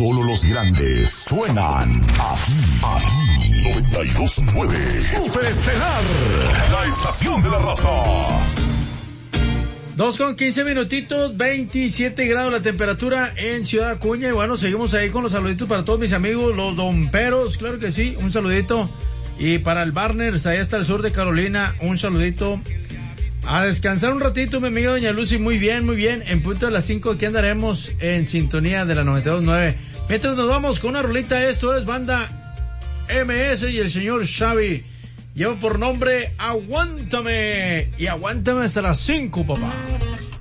Solo los grandes suenan aquí 92.9 Super Estelar, la estación de la raza. 2:15 minutitos, 27 grados la temperatura en Ciudad Acuña. Y bueno, seguimos ahí con los saluditos para todos mis amigos, los domperos, claro que sí, un saludito. Y para el Barners, allá hasta el sur de Carolina, un saludito. A descansar un ratito, mi amiga doña Lucy, muy bien, en punto de las 5 aquí andaremos en sintonía de la 92.9. Mientras nos vamos con una rolita, esto es banda MS y el señor Xavi. Lleva por nombre Aguántame, y aguántame hasta las 5, papá.